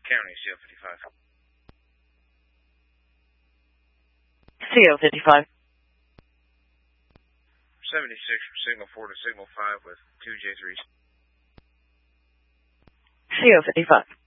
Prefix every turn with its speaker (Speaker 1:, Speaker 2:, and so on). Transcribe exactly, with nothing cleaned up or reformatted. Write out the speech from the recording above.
Speaker 1: County, C O fifty-five.
Speaker 2: C O fifty-five.
Speaker 1: seventy-six from signal four to signal five with two J threes.
Speaker 2: C O fifty-five.